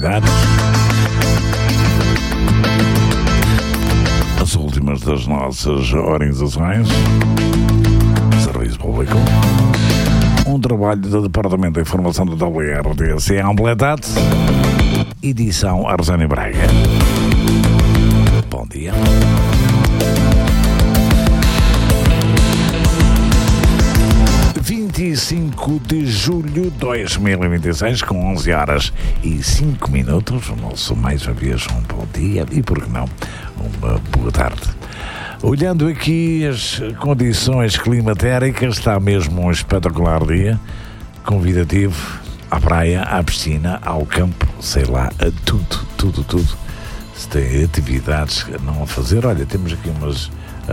novidades. As últimas das nossas organizações. Serviço Público. Um trabalho do Departamento de Informação da WRDC Ampletat. Edição Arzani Braga. Bom dia. de julho de 2026, com 11 horas e 5 minutos. O nosso, mais uma vez, um bom dia e, por que não, uma boa tarde. Olhando aqui as condições climatéricas, está mesmo um espetacular dia, convidativo, à praia, à piscina, ao campo, sei lá, a tudo. Se tem atividades não a fazer, olha, temos aqui umas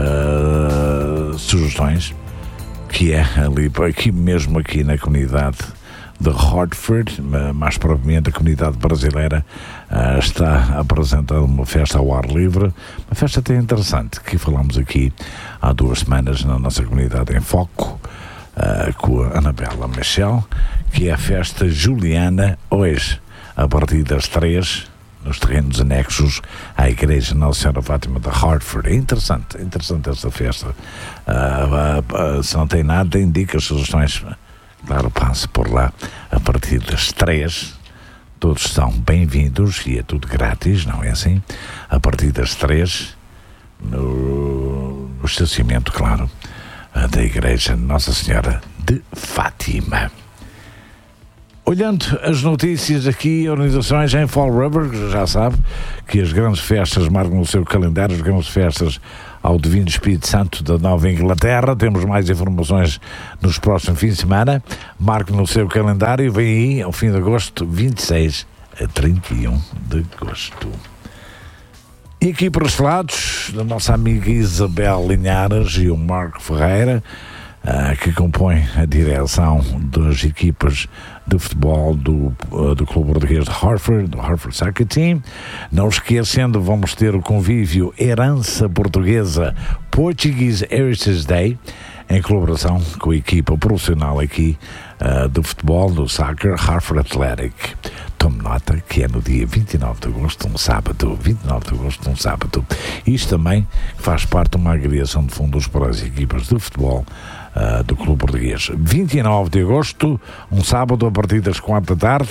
sugestões, que é ali, aqui na comunidade de Hartford, mais propriamente a comunidade brasileira, está apresentando uma festa ao ar livre, uma festa até interessante, que falamos aqui há 2 semanas na nossa comunidade em Foco, com a Anabela Michel, que é a festa juliana, hoje, a partir das 3, nos terrenos anexos à Igreja Nossa Senhora Fátima de Hartford. É interessante esta festa. Se não tem nada, indica as sugestões. Claro, passe por lá a partir das 3. Todos são bem-vindos e é tudo grátis, não é assim? A partir das 3, no estacionamento, claro, da Igreja Nossa Senhora de Fátima. Olhando as notícias aqui, organizações em Fall River, já sabe que as grandes festas marcam no seu calendário, as grandes festas ao Divino Espírito Santo da Nova Inglaterra. Temos mais informações nos próximos fins de semana. Marque no seu calendário, vem aí ao fim de agosto, 26 a 31 de agosto. E aqui para os lados, da nossa amiga Isabel Linhares e o Marco Ferreira, que compõem a direção das equipas de futebol do Clube Português de Hartford, do Hartford Soccer Team. Não esquecendo, vamos ter o convívio Herança Portuguesa Portuguese Heritage Day, em colaboração com a equipa profissional aqui do futebol, do soccer, Hartford Athletic. Tome nota que é no dia 29 de agosto, um sábado. 29 de agosto, um sábado. Isto também faz parte de uma agregação de fundos para as equipas de futebol do Clube Português. 29 de agosto, um sábado, a partir das 4 da tarde.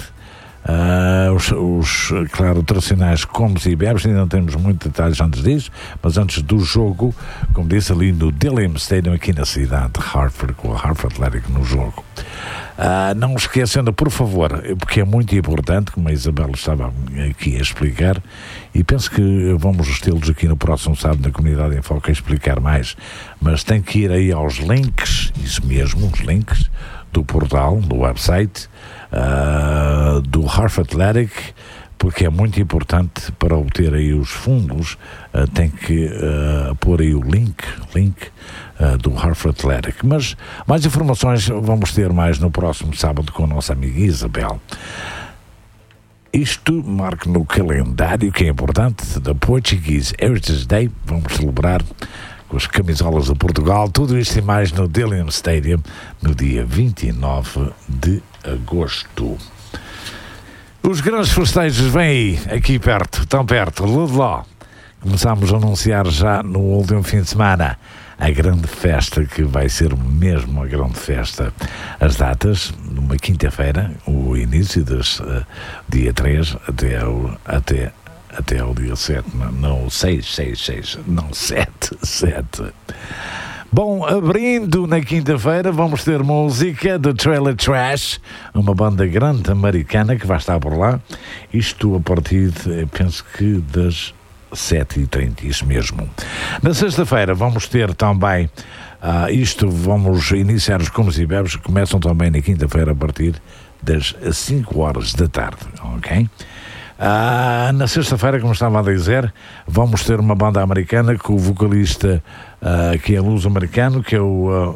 Claro, tradicionais comes e bebes, ainda não temos muitos detalhes antes disso, mas antes do jogo, como disse, ali no Dilliam Stadium, aqui na cidade de Hartford, com o Hartford Athletic no jogo. Não esquecendo, por favor, porque é muito importante, como a Isabela estava aqui a explicar, e penso que vamos tê-los aqui no próximo sábado na Comunidade em Foco a explicar mais, mas tem que ir aí aos links, isso mesmo, os links do portal, do website do Hartford Athletic, porque é muito importante para obter aí os fundos, tem que pôr aí o link do Hartford Athletic. Mas mais informações vamos ter mais no próximo sábado com a nossa amiga Isabel. Isto marca no calendário, que é importante, da Portuguese Heritage Day. Vamos celebrar com as camisolas de Portugal, tudo isto e mais no Dilliam Stadium, no dia 29 de agosto. Os grandes festejos vêm aí, aqui perto, tão perto, Ludlow. Começámos a anunciar já no último fim de semana a grande festa, que vai ser mesmo uma grande festa. As datas, numa quinta-feira, o início das dia 3 até o dia 7, não 6, não 7. Bom, abrindo na quinta-feira, vamos ter música do Trailer Trash, uma banda grande americana que vai estar por lá. Isto a partir, penso que das 7h30, isso mesmo. Na sexta-feira vamos ter também, vamos iniciar os comes e bebes, que começam também na quinta-feira a partir das 5 horas da tarde, ok? Na sexta-feira, como estava a dizer, vamos ter uma banda americana com o vocalista que é luso-americano, que é o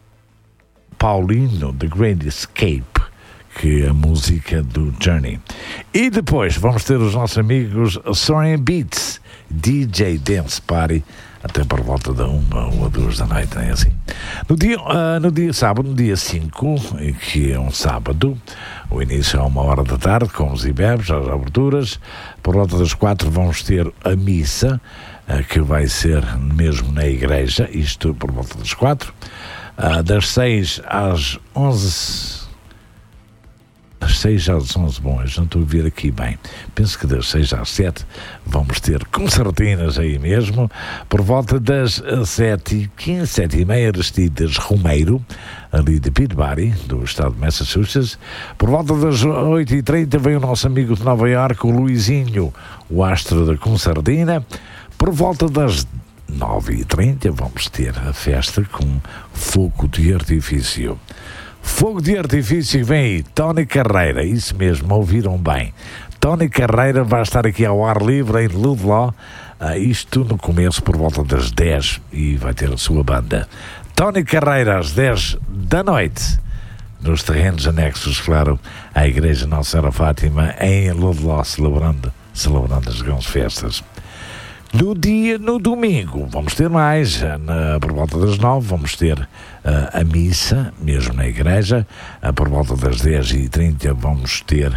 Paulino, The Great Escape, que é a música do Journey. E depois vamos ter os nossos amigos Soaring Beats, DJ Dance Party, até por volta da 1 ou 2 da noite, não é assim? No dia sábado, no dia 5, que é um sábado, o início é 1h da tarde, com os IBEBs, as aberturas. Por volta das 4 vamos ter a missa, que vai ser mesmo na igreja, isto por volta das 4. Das 6 às 11... Das 6 às 11, bom, eu não estou a ver aqui bem. Penso que das 6 às 7 vamos ter concertinas aí mesmo. Por volta das 7h15, 7h30, Aristides Romeiro, ali de Peabody, do estado de Massachusetts. Por volta das 8h30 vem o nosso amigo de Nova Iorque, o Luizinho, o astro da concertina. Por volta das 9h30 vamos ter a festa com fogo de artifício. Fogo de artifício que vem aí, Tony Carreira, isso mesmo, ouviram bem. Tony Carreira vai estar aqui ao ar livre em Ludlow, isto no começo por volta das 10 e vai ter a sua banda. Tony Carreira às 10 da noite, nos terrenos anexos, claro, à Igreja Nossa Senhora Fátima, em Ludlow, celebrando as grandes festas. No domingo, vamos ter mais, por volta das 9, vamos ter a missa, mesmo na igreja. Por volta das 10h30 vamos ter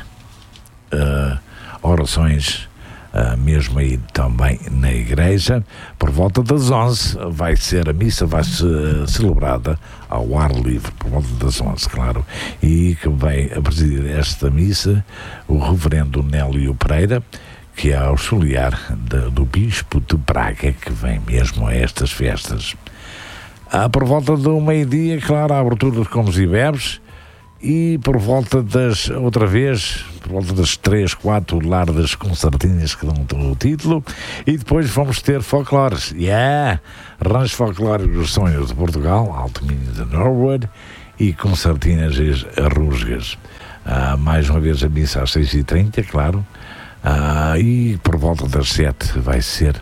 orações, mesmo aí também na igreja. Por volta das 11 vai ser a missa, vai ser celebrada ao ar livre, por volta das 11, claro. E que vai presidir esta missa o reverendo Nélio Pereira, que é auxiliar do Bispo de Braga, que vem mesmo a estas festas. Por volta do meio-dia, claro, a abertura de comes e bebes, e por volta por volta das 3, 4, o lar das concertinhas que dão o título, e depois vamos ter folclores. Rancho Folclórico dos Sonhos de Portugal, Alto Minho de Norwood, e concertinas e rusgas. Mais uma vez a missa às 6h30, claro. E por volta das 7 vai ser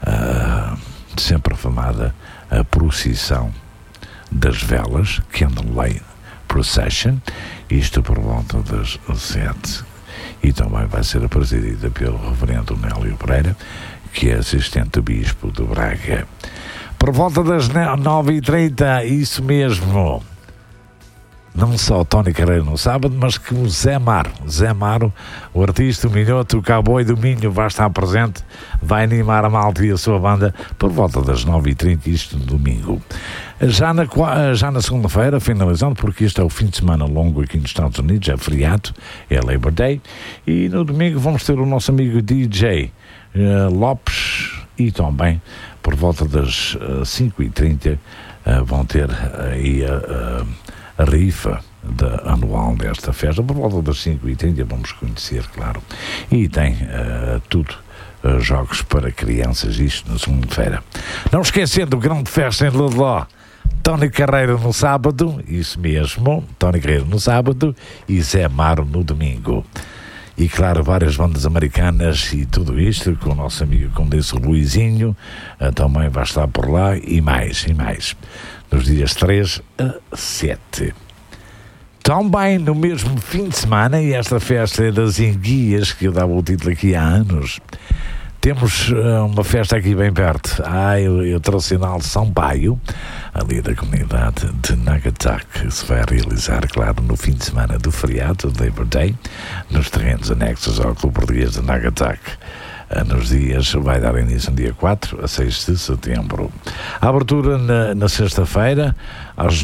sempre afamada a procissão das velas, Candlelight Procession, isto por volta das 7, e também vai ser presidida pelo reverendo Nélio Pereira, que é assistente do Bispo de Braga. Por volta das 9h30, isso mesmo, não só Tony Carreira no sábado, mas que o Zé Maro, o artista, o minhoto, o cowboy do Minho, vai estar presente, vai animar a malta e a sua banda por volta das 9h30, isto no domingo. Já na segunda-feira, finalizando, porque este é o fim de semana longo aqui nos Estados Unidos, é feriado, é Labor Day, e no domingo vamos ter o nosso amigo DJ Lopes, e também por volta das 5h30 vão ter aí a rifa anual desta festa. Por volta das 5h30 vamos conhecer, claro. E tem tudo, jogos para crianças, isto na segunda-feira. Não esquecendo o grande festa em Ludlow, Tony Carreira no sábado, isso mesmo, Tony Carreira no sábado e Zé Maro no domingo. E claro, várias bandas americanas e tudo isto, com o nosso amigo, como disse, o Luizinho, também vai estar por lá, e mais, nos dias 3 a 7. Também no mesmo fim de semana, e esta festa é das enguias, que eu dava o título aqui há anos, temos uma festa aqui bem perto, o tradicional São Baio, ali da comunidade de Naugatuck, que se vai realizar, claro, no fim de semana do feriado, do Labor Day, nos terrenos anexos ao Clube Português de Naugatuck. Nos dias, vai dar início no dia 4 a 6 de setembro. A abertura na sexta-feira, às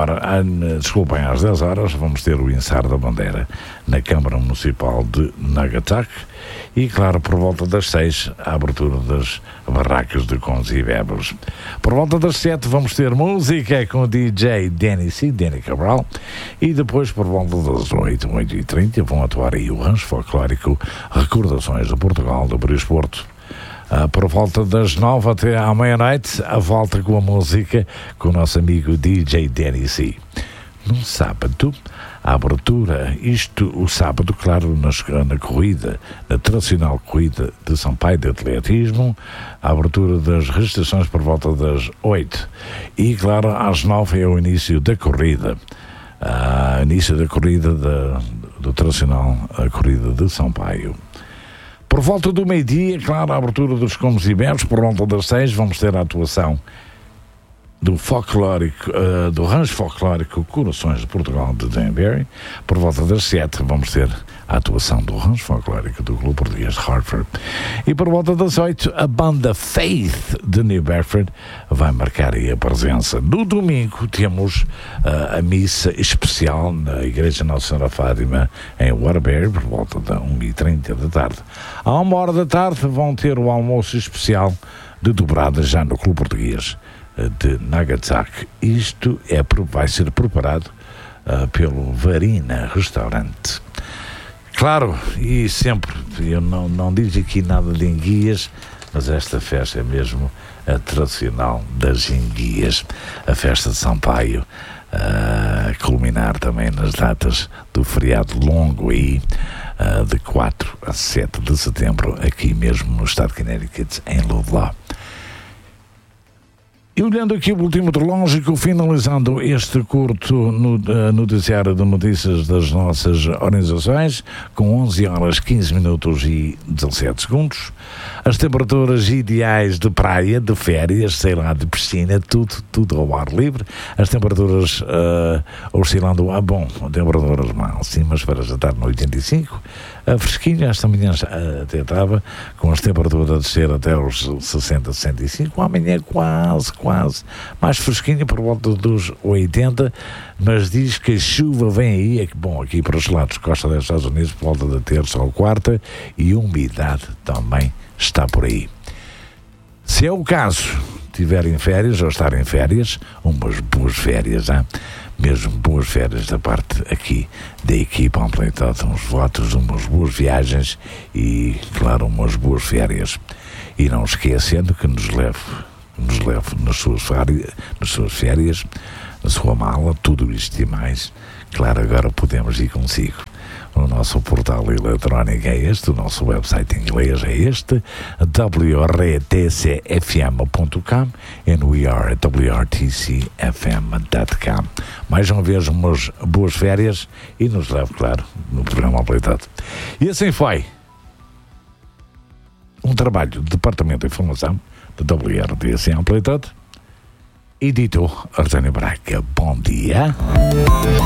10 horas, vamos ter o ençar da bandeira na Câmara Municipal de Naugatuck. E, claro, por volta das 6, a abertura das barracas de cons e bebos. Por volta das 7, vamos ter música com o DJ Danny Cabral. E depois, por volta das 8h30, vão atuar aí o Rancho Folclórico Recordações de Portugal, do Brios Porto. Por volta das 9 até à meia-noite, a volta com a música com o nosso amigo DJ Danny C. No sábado, a abertura, o sábado, claro, na corrida, na tradicional corrida de São Paulo de atletismo, a abertura das restrições por volta das 8. E, claro, às 9 é o início da corrida. Início da corrida do tradicional corrida de Sampaio. Por volta do meio-dia, claro, a abertura dos comes e bebes, por volta das 6, vamos ter a atuação do folclórico, do rancho folclórico Corações de Portugal de Danbury. Por volta das 7 vamos ter a atuação do rancho folclórico do Clube Português de Hartford. E por volta das 8 a banda Faith de New Bedford vai marcar aí a presença. No domingo temos a missa especial na Igreja Nossa Senhora Fátima em Waterbury por volta da 1h30 da tarde. À 1h da tarde vão ter o almoço especial de dobrada já no Clube Português de Nagasaki. Isto vai ser preparado pelo Varina Restaurante. Claro, e sempre, eu não digo aqui nada de enguias, mas esta festa é mesmo a tradicional das enguias, a festa de Sampaio, a culminar também nas datas do feriado longo aí, de 4 a 7 de setembro, aqui mesmo no estado de Connecticut, em Ludlow. E olhando aqui o boletim meteorológico, finalizando este curto noticiário de notícias das nossas organizações, com 11 horas 15 minutos e 17 segundos, as temperaturas ideais de praia, de férias, sei lá, de piscina, tudo ao ar livre, as temperaturas oscilando temperaturas máximas para jantar no 85, fresquinho, esta manhã até estava, com as temperaturas a descer até os 60, 65, amanhã quase, mais fresquinho por volta dos 80, mas diz que a chuva vem aí, aqui para os lados costa dos Estados Unidos, por volta da terça ou quarta, e a umidade também está por aí. Se é o caso, tiverem férias ou estarem em férias, umas boas férias, mesmo boas férias da parte aqui da equipa Amplitude, uns votos, umas boas viagens e, claro, umas boas férias. E não esquecendo que nos leve nas suas férias, na sua mala, tudo isto e mais. Claro, agora podemos ir consigo. O nosso portal eletrónico é este, o nosso website em inglês é este, wrtcfm.com and we are at wrtcfm.com. Mais uma vez, umas boas férias e nos leve, claro, no programa Amplitude. E assim foi um trabalho do Departamento de Informação da WRTC Amplitude, editor Artênio Braga. Bom dia.